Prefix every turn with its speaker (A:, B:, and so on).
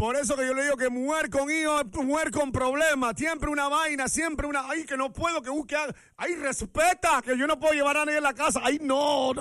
A: Por eso que yo le digo que mujer con hijos es mujer con problemas. Siempre una vaina, siempre una. Ay, que no puedo, que busque. Ay, respeta, que yo no puedo llevar a nadie a la casa. Ay, no, no.